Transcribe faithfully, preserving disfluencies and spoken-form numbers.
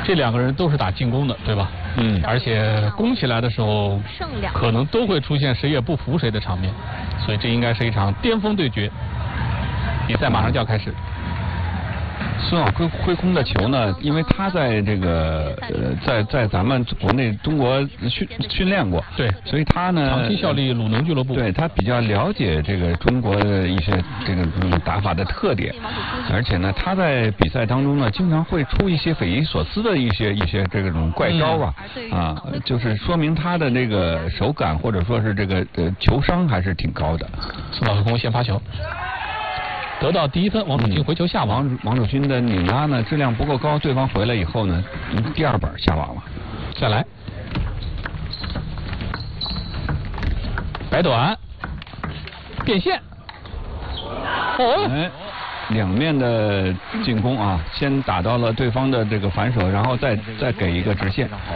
这两个人都是打进攻的，对吧？ 嗯， 而且攻起来的时候，可能都会出现谁也不服谁的场面，所以这应该是一场巅峰对决。比赛马上就要开始。 孙晓辉挥空的球呢，因为他在这个呃，在在咱们国内中国训训练过， 对， 所以他呢长期效力鲁能俱乐部， 对他比较了解这个中国的一些这个这种打法的特点，而且呢，他在比赛当中呢，经常会出一些匪夷所思的一些一些这种怪招啊、嗯、啊，就是说明他的这个手感或者说是这个呃球商还是挺高的。 孙晓辉先发球。得到第一分，王楚钦回球下网。 王王楚钦的拧拉呢质量不够高，对方回来以后呢，第二板下网了。 再来，摆短，变线。哦， 哎，两面的进攻啊，先打到了对方的这个反手，然后再再给一个直线。